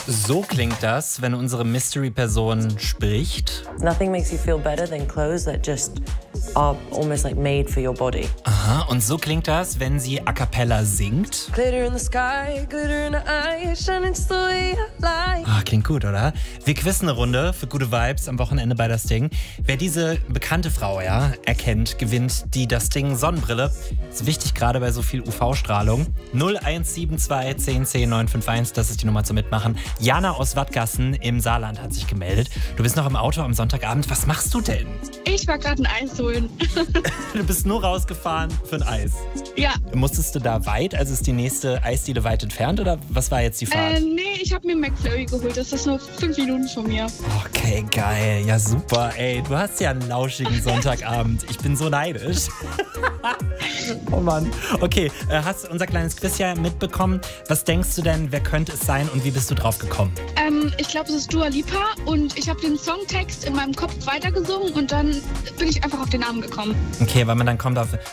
So klingt das, wenn unsere Mystery-Person spricht. Nothing makes you feel better than clothes that just are almost like made for your body. Aha, und so klingt das, wenn sie a cappella singt. Glitter in the sky, glitter in the eye, shining just the way I like. Ah, klingt gut, oder? Wir quizzen eine Runde für gute Vibes am Wochenende bei Das Ding. Wer diese bekannte Frau erkennt, gewinnt die Das Ding Sonnenbrille. Ist wichtig, gerade bei so viel UV-Strahlung. 0172 10 10 951, das ist die Nummer zum Mitmachen. Jana aus Wattgassen im Saarland hat sich gemeldet. Du bist noch im Auto am Sonntagabend. Was machst du denn? Ich war gerade ein Eis holen. Du bist nur rausgefahren für ein Eis. Ja. Musstest du da weit? Also ist die nächste Eisdiele weit entfernt oder was war jetzt die Fahrt? Nee, ich habe mir McFlurry geholt. Das ist nur 5 Minuten von mir. Okay, geil. Ja, super. Ey, du hast ja einen lauschigen Sonntagabend. Ich bin so neidisch. Oh Mann. Okay, hast unser kleines Quiz ja mitbekommen. Was denkst du denn, wer könnte es sein und wie bist du drauf gekommen? Ich glaube, es ist Dua Lipa und ich habe den Songtext in meinem Kopf weitergesungen und dann bin ich einfach auf den Namen gekommen. Okay, weil man dann kommt auf I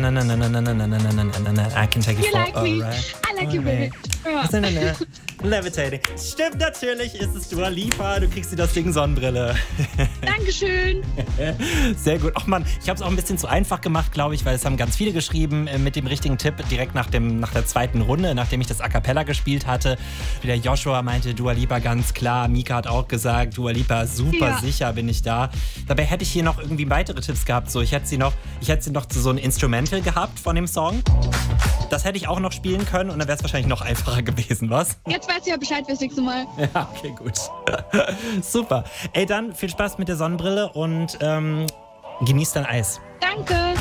can take it You for like me, alright. I like you, baby. Ja. Levitating. Stimmt, natürlich ist es Dua Lipa. Du kriegst dir Das Ding Sonnenbrille. Dankeschön. Sehr gut. Ach Mann, ich habe es auch ein bisschen zu einfach gemacht, glaube ich, weil es haben ganz viele geschrieben mit dem richtigen Tipp direkt nach der zweiten Runde, nachdem ich das A Cappella gespielt hatte. Wieder Joshua meinte Dua Lipa ganz klar. Mika hat auch gesagt, Dua Lipa, super sicher bin ich da. Dabei hätte ich hier noch irgendwie weitere Tipps gehabt. So, ich hätte sie noch zu so ein Instrumental gehabt von dem Song. Das hätte ich auch noch spielen können und dann wäre es wahrscheinlich noch einfacher gewesen, was? Jetzt weißt du ja Bescheid fürs nächste Mal. Ja, okay, gut. Super. Ey, dann viel Spaß mit der Sonnenbrille und genieß dein Eis. Danke.